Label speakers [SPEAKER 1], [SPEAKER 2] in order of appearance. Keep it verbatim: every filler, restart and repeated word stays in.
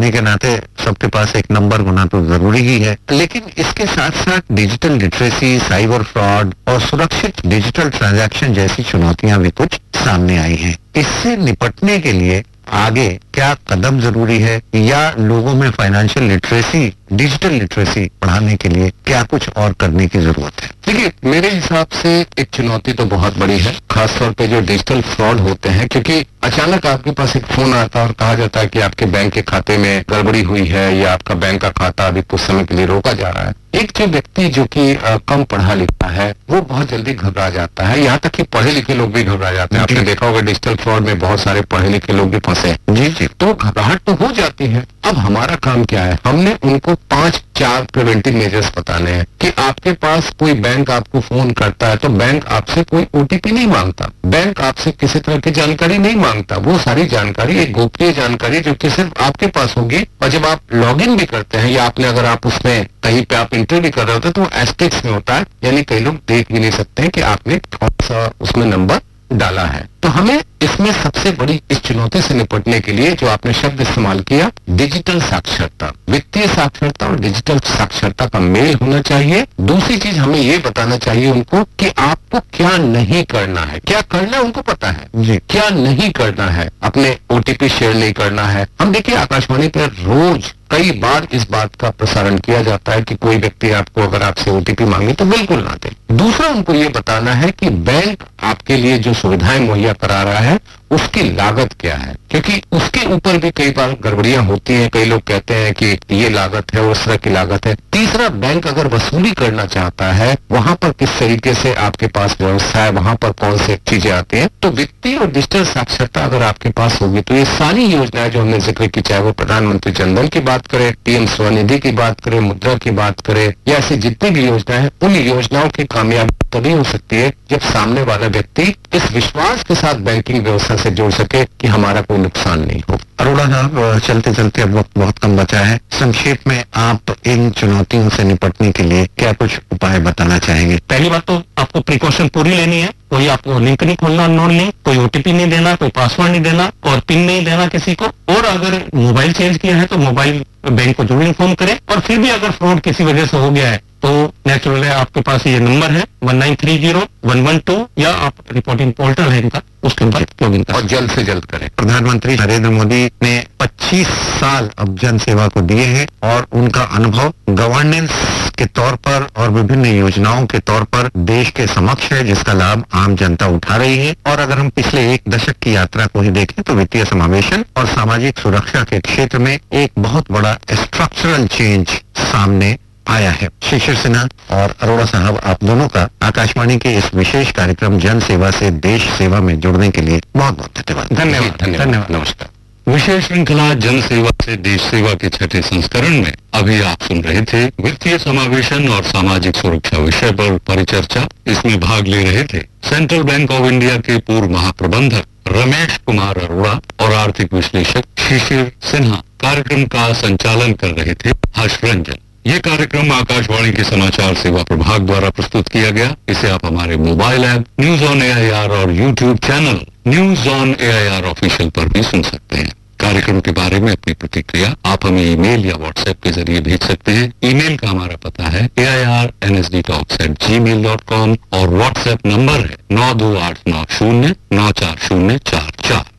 [SPEAKER 1] होने के नाते सबके पास एक नंबर होना तो जरूरी ही है, लेकिन इसके साथ साथ डिजिटल लिटरेसी, साइबर फ्रॉड और सुरक्षित डिजिटल ट्रांजैक्शन जैसी चुनौतियां भी कुछ सामने आई हैं। इससे निपटने के लिए आगे क्या कदम जरूरी है, या लोगों में फाइनेंशियल लिटरेसी, डिजिटल लिटरेसी बढ़ाने के लिए क्या कुछ और करने की जरूरत है?
[SPEAKER 2] देखिए, मेरे हिसाब से एक चुनौती तो बहुत बड़ी है, खासतौर पे जो डिजिटल फ्रॉड होते हैं, क्योंकि अचानक आपके पास एक फोन आता है और कहा जाता है कि आपके बैंक के खाते में गड़बड़ी हुई है या आपका बैंक का खाता अभी कुछ समय के लिए रोका जा रहा है। एक जो व्यक्ति जो कि आ, कम पढ़ा लिखा है वो बहुत जल्दी घबरा जाता है, यहाँ तक कि पढ़े लिखे लोग भी घबरा जाते हैं। आपने देखा होगा डिजिटल फ्रॉड में बहुत सारे पढ़े लिखे लोग भी फंसे हैं।
[SPEAKER 1] जी जी।
[SPEAKER 2] तो घबराहट तो हो जाती है। अब हमारा काम क्या है, हमने उनको पांच चार प्रिवेंटिव मेजर्स बताने हैं कि आपके पास कोई बैंक आपको फोन करता है तो बैंक आपसे कोई ओटीपी नहीं मांगता, बैंक आपसे किसी तरह की जानकारी नहीं मांगता। वो सारी जानकारी एक गोपनीय जानकारी जो कि सिर्फ आपके पास होगी, और जब आप लॉग इन भी करते हैं या आपने अगर आप उसमें कहीं पे आप इंटर भी कर रहे होते हैं तो वो एस्टेरिस्क में होता है, यानी कई लोग देख भी नहीं सकते हैं कि आपने कौन सा उसमें नंबर डाला है। तो हमें इसमें सबसे बड़ी इस चुनौती से निपटने के लिए जो आपने शब्द इस्तेमाल किया, डिजिटल साक्षरता, वित्तीय साक्षरता और डिजिटल साक्षरता का मेल होना चाहिए। दूसरी चीज हमें ये बताना चाहिए उनको कि आपको क्या नहीं करना है। क्या करना है उनको पता है
[SPEAKER 1] जी।
[SPEAKER 2] क्या नहीं करना है, अपने ओटीपी शेयर नहीं करना है। हम देखिए आकाशवाणी पर रोज कई बार इस बात का प्रसारण किया जाता है कि कोई व्यक्ति आपको अगर आपसे ओटीपी मांगे तो बिल्कुल ना दे। दूसरा उनको ये बताना है कि बैंक आपके लिए जो सुविधाएं मुहैया करा रहा है उसकी लागत क्या है, क्योंकि उसके ऊपर भी कई बार गड़बड़ियां होती हैं। कई लोग कहते हैं कि ये लागत है, उस तरह की लागत है। तीसरा, बैंक अगर वसूली करना चाहता है वहां पर किस तरीके से आपके पास व्यवस्था है, वहां पर कौन सी चीजें आती हैं। तो वित्तीय और डिजिटल साक्षरता अगर आपके पास होगी तो ये सारी योजनाएं जो हमने जिक्र की, चाहे वो प्रधानमंत्री जनधन की बात करें, पीएम स्वनिधि की बात करें, मुद्रा की बात करें, या ऐसी जितनी भी योजनाएं हैं, उन योजनाओं की कामयाबी तभी हो सकती है जब सामने वाला व्यक्ति इस विश्वास के साथ बैंकिंग व्यवस्था से जोड़ सके कि हमारा कोई नुकसान नहीं हो।
[SPEAKER 1] अरोड़ा साहब, चलते चलते अब वक्त बहुत कम बचा है, संक्षेप में आप इन चुनौतियों से निपटने के लिए क्या कुछ उपाय बताना चाहेंगे?
[SPEAKER 3] पहली बात तो आपको प्रिकॉशन पूरी लेनी है। कोई आपको लिंक नहीं खोलना, नॉन लिंक, कोई ओटीपी नहीं देना, कोई पासवर्ड नहीं देना और पिन नहीं देना किसी को। और अगर मोबाइल चेंज किया है तो मोबाइल बैंक को जरूर इन्फॉर्म करें। और फिर भी अगर फ्रॉड किसी वजह से हो गया है तो नेचुरल है, आपके पास ये नंबर है one nine three zero one one two, या आप रिपोर्टिंग पोर्टल है इनका, उसके ऊपर लॉग इन
[SPEAKER 2] और जल्द से जल्द करें।
[SPEAKER 1] प्रधानमंत्री नरेंद्र मोदी ने पच्चीस साल अब जन सेवा को दिए हैं और उनका अनुभव गवर्नेंस के तौर पर और विभिन्न योजनाओं के तौर पर देश के समक्ष है, जिसका लाभ आम जनता उठा रही है। और अगर हम पिछले एक दशक की यात्रा को ही देखें तो वित्तीय समावेशन और सामाजिक सुरक्षा के क्षेत्र में एक बहुत बड़ा स्ट्रक्चरल चेंज सामने आया है। शिशिर सिन्हा और अरोड़ा साहब, आप दोनों का आकाशवाणी के इस विशेष कार्यक्रम जन सेवा से देश सेवा में जुड़ने के लिए बहुत बहुत धन्यवाद।
[SPEAKER 2] धन्यवाद धन्यवाद नमस्कार।
[SPEAKER 4] विशेष श्रृंखला जन सेवा से देश सेवा के छठे संस्करण में अभी आप सुन रहे थे वित्तीय समावेशन और सामाजिक सुरक्षा विषय पर परिचर्चा। इसमें भाग ले रहे थे सेंट्रल बैंक ऑफ इंडिया के पूर्व महाप्रबंधक रमेश कुमार अरोड़ा और आर्थिक विश्लेषक शिशिर सिन्हा। कार्यक्रम का संचालन कर रहे थे हर्ष रंजन। ये कार्यक्रम आकाशवाणी के समाचार सेवा प्रभाग द्वारा प्रस्तुत किया गया। इसे आप हमारे mobile app news on AIR और YouTube channel news on AIR official पर भी सुन सकते हैं। कार्यक्रम के बारे में अपनी प्रतिक्रिया आप हमें ईमेल या व्हाट्सएप के जरिए भेज सकते हैं। ईमेल का हमारा पता है ए I R N S D talks eight ji mail dot com और व्हाट्सएप नंबर है नौ दो आठ नौ शून्य नौ चार शून्य चार चार।